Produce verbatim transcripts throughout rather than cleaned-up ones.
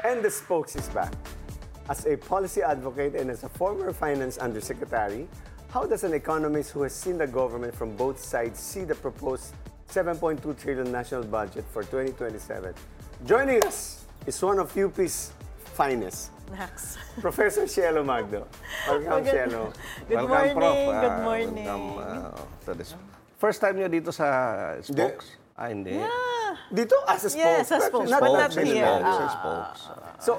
And the spokes is back. As a policy advocate and as a former finance undersecretary, how does an economist who has seen the government from both sides see the proposed seven point two trillion national budget for twenty twenty-seven? Joining us is one of U P's finest, Max. Professor Cielo Magdo. Welcome, Good- Cielo. Good Welcome, morning, Prof. good Ah, morning. welcome, ah, to this. First time niyo dito sa Spokes? Ah, hindi. Ah, Dito, as a spokes. Yes, as spokes, Not but a not Spokes, here. Spokes. Sa Ah. Spokes. So,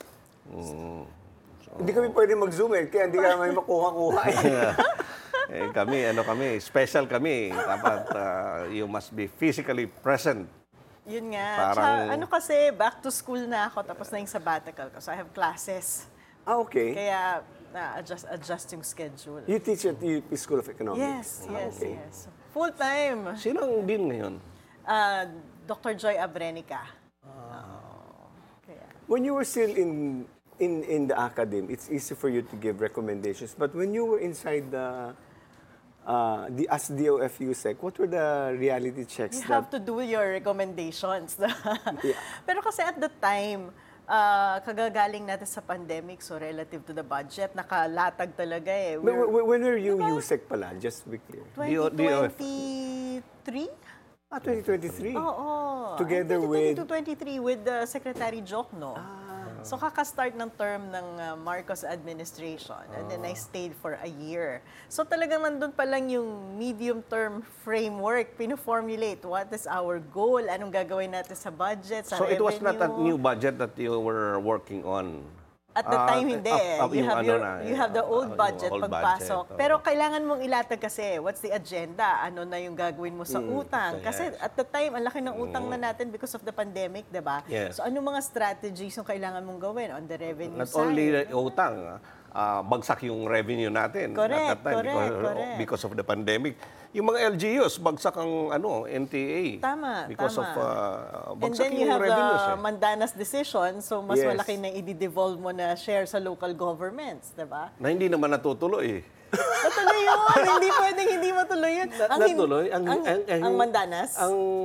hindi kami pwede mag-zoom eh, kaya hindi kami makuha-kuha eh. Eh, kami, ano kami, special kami. Dapat ah, you must be physically present. yun nga. Parang- Tsaka, ano kasi, back to school na ako, tapos na yung sabbatical ko. So I have classes. Ah, okay. Kaya, na-adjust adjust yung schedule. You teach at U P School of Economics? Yes, Ah, yes, okay. yes. Full time. Sino ang dean ngayon? Uh, Doctor Joy Abrenica. Oh, kaya. When you were still in in in the academy, it's easy for you to give recommendations. But when you were inside the uh, the as D O F U S E C, what were the reality checks? You that, have to do your recommendations. Yeah. Pero kasi at the time, ah, kagagaling natin sa pandemic, so relative to the budget, nakalatag talaga eh. When, We're when, when were you Diba? U S E C pala? Just to be clear. D O- D O F. twenty twenty-three? Ah, twenty twenty-three. Oo. Together with- twenty twenty-three with the Secretary Jokno. Ah. So kakastart ng term ng uh, Marcos administration and then I stayed for a year. So talagang nandun pa lang yung medium-term framework, pino-formulate what is our goal, anong gagawin natin sa budget, sa So it was not a revenue. new budget that you were working on? At the Ah, time, hindi. up- up you, yung have ano your, na, you have the ah, old yung budget old pagpasok. budget, oo. Pero kailangan mong ilatag kasi, what's the agenda? Ano na yung gagawin mo sa utang? so Kasi yes. at the time, ang laki ng utang na natin because of the pandemic, di ba? Yes. So ano mga strategies yung kailangan mong gawin on the revenue Not side? only the utang, ah, bagsak yung revenue natin Correct, at that time correct, because, correct. because of the pandemic. Yung mga L G Us, bagsak ang ano, N T A. Tama, because tama. of uh, And bagsak then you yung have revenues. the eh. Mandanas decision, so mas Yes. malaki na i-devolve mo na share sa local governments, di ba? Na hindi naman natutuloy. eh. Natuloy yun! Hindi pwedeng hindi matuloy yun. Na- Ang hin- natuloy? Ang- ang, ang- ang- ang Mandanas? Ang